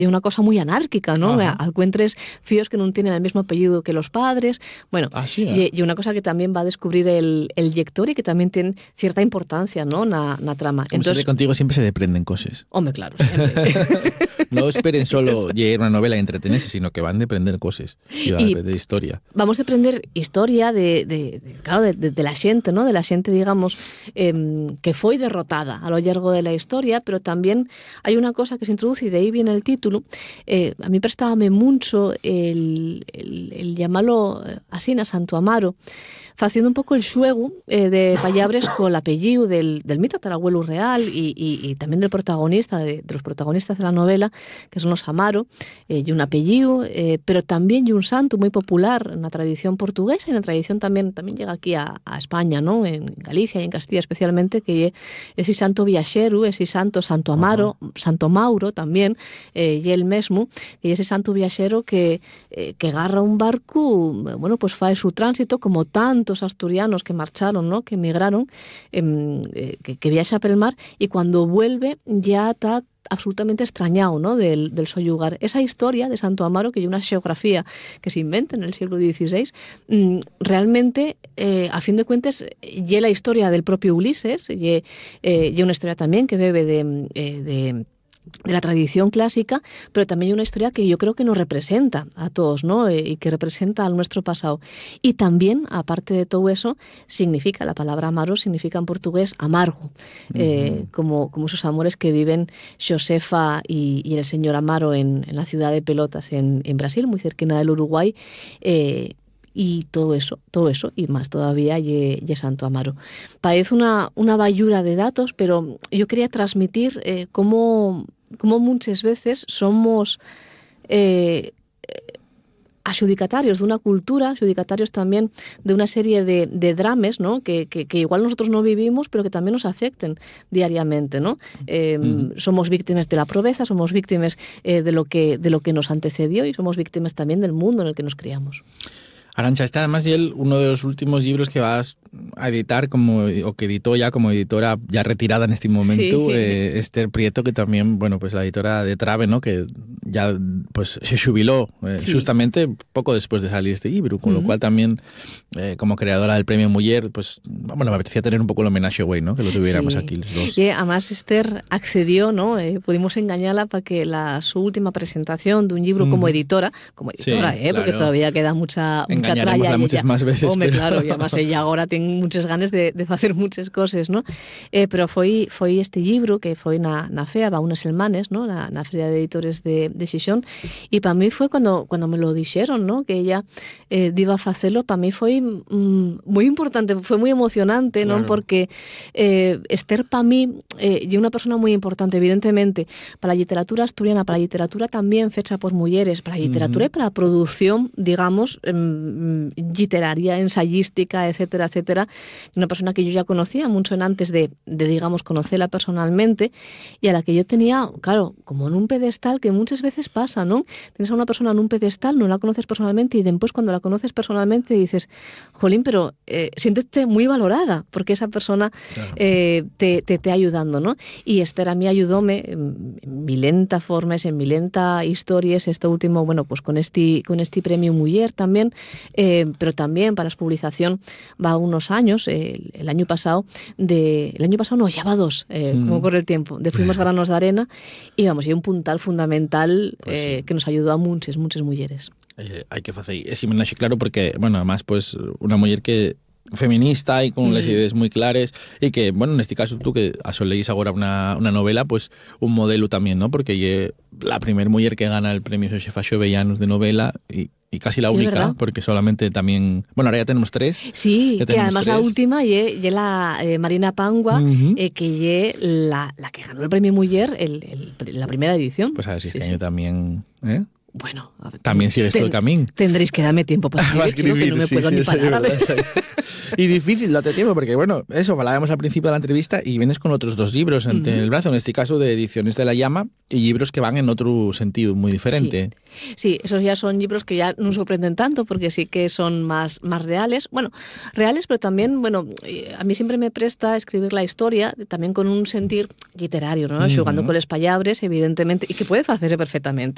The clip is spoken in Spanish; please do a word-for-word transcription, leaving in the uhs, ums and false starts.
y una cosa muy anárquica, ¿no? Encuentres fíos que no tienen el mismo apellido que los padres. Bueno, ah, sí, eh? y, y una cosa que también va a descubrir el, el lector y que también tiene cierta importancia, ¿no? Na, na trama. Entonces, contigo siempre se deprenden cosas. Hombre, claro, siempre. No esperen solo leer una novela y entretenerse, sino que van a aprender cosas y van a aprender historia. Vamos a aprender historia de, de, de claro, de, de, de la xente, ¿no? De la xente, digamos, eh, que foi derrotada a lo largo de la historia, pero también hay una cosa que se introduce, y de ahí viene el título. Eh, a mí prestábame mucho el, el, el llamarlo así, a Santo Amaro, haciendo un poco el xuego eh, de pallabres con el apellido del, del mi tatarabuelo real y, y, y también del protagonista, de, de los protagonistas de la novela, que son los Amaro, eh, y un apellido, eh, pero también y un santo muy popular en la tradición portuguesa y en la tradición también, también llega aquí a, a España, ¿no? En Galicia y en Castilla especialmente, que es ese santo viaxeru, ese santo Santo Amaro, uh-huh. Santo Mauro también, eh, y el mesmo, y ese santo viaxero que, eh, que agarra un barco, bueno, pues fae su tránsito como tanto asturianos que marcharon, ¿no? Que emigraron, eh, que, que viaja por el mar, y cuando vuelve ya está absolutamente extrañado, ¿no? del, del su lugar. Esa historia de Santo Amaro, que hay una geografía que se inventa en el siglo dieciséis, mmm, realmente, eh, a fin de cuentas, y la historia del propio Ulises, y eh, una historia también que bebe de... Eh, de de la tradición clásica, pero también una historia que yo creo que nos representa a todos, ¿no? Eh, y que representa al nuestro pasado. Y también, aparte de todo eso, significa, la palabra amaro significa en portugués amargo, uh-huh. eh, como, como esos amores que viven Josefa y, y el señor Amaro en, en la ciudad de Pelotas, en, en Brasil, muy cerquina del Uruguay, eh, y todo eso, todo eso y más todavía y, y Santo Amaro. Parece una, una bayura de datos, pero yo quería transmitir eh, cómo, cómo muchas veces somos eh, adjudicatarios de una cultura, adjudicatarios también de una serie de, de dramas, ¿no? Que, que, que igual nosotros no vivimos, pero que también nos afecten diariamente, ¿no? Eh, uh-huh. Somos víctimas de la pobreza, somos víctimas eh, de, lo que, de lo que nos antecedió y somos víctimas también del mundo en el que nos criamos. Arantxa, este además es uno de los últimos libros que vas a editar como, o que editó ya como editora ya retirada en este momento, sí. eh, Esther Prieto, que también, bueno, pues la editora de Trave, ¿no? Que ya pues se jubiló eh, sí. justamente poco después de salir este libro, con uh-huh. lo cual también eh, como creadora del premio Muller, pues bueno, me apetecía tener un poco el homenaje, güey, ¿no? Que lo tuviéramos sí. aquí los dos. Y además Esther accedió, ¿no? Eh, pudimos engañarla para que la, su última presentación de un libro uh-huh. como editora, como editora, sí, eh, claro. Porque todavía queda mucha mucha tralla. Muchas más veces. Hombre, pero... claro, y además ella ahora tiene muchas ganas de, de hacer muchas cosas, ¿no? Eh, pero foi, foi este libro que foi na, na FEA, va unas semanas, ¿no? Na, na Feria de Editores de, de Xixón, y para mí fue cuando, cuando me lo dijeron, ¿no? Que ella eh, iba a hacerlo, para mí fue mm, muy importante, fue muy emocionante, ¿no? Claro. Porque eh, Esther para mí eh, y una persona muy importante, evidentemente, para la literatura asturiana, para la literatura también fecha por mujeres, para la literatura uh-huh. y para la producción, digamos, eh, literaria, ensayística, etcétera, etcétera. Una persona que yo ya conocía mucho antes de, de, digamos, conocerla personalmente y a la que yo tenía, claro, como en un pedestal, que muchas veces pasa, ¿no? Tienes a una persona en un pedestal, no la conoces personalmente y después cuando la conoces personalmente dices, jolín, pero eh, siéntete muy valorada porque esa persona claro. eh, te, te, te ayudando, ¿no? Y Esther a mí ayudóme en, en mi lenta formas, en mi lenta historias, este último, bueno, pues con este, con este premio Muller también, eh, pero también para la publicación va unos años, eh, el, el año pasado, de, el año pasado no, ya va dos, eh, mm. como corre el tiempo, de Fuimos Granos de Arena y vamos, y un puntal fundamental pues eh, sí. que nos ayudó a muchas, muchas mujeres. Eh, hay que hacer ese homenaje claro porque, bueno, además pues una mujer que feminista y con mm. las ideas muy claras y que, bueno, en este caso tú que asoléis ahora una, una novela, pues un modelo también, ¿no? Porque ye, la primer mujer que gana el premio Josefa Xovellanos de novela y y casi la sí, única, ¿verdad? Porque solamente también... Bueno, ahora ya tenemos tres. Sí, que además tres. La última y la eh, Marina Pangua, uh-huh. eh, que es la, la que ganó el premio Muller el, el, la primera edición. Pues a ver si este sí, año sí. también... ¿eh? Bueno, a ver, también sigues todo el camino. Tendréis que darme tiempo para escribir, escribir chico, que no me sí, puedo sí, ni sí, parar. Sí, y difícil, date tiempo, porque bueno, eso, hablábamos al principio de la entrevista y vienes con otros dos libros en, uh-huh. en el brazo, en este caso de Ediciones de la Llama, y libros que van en otro sentido muy diferente. Sí, sí, esos ya son libros que ya no sorprenden tanto, porque sí que son más, más reales. Bueno, reales, pero también, bueno, a mí siempre me presta escribir la historia, también con un sentir literario, ¿no? Uh-huh. Jugando con los pallabres, evidentemente, y que puede hacerse perfectamente.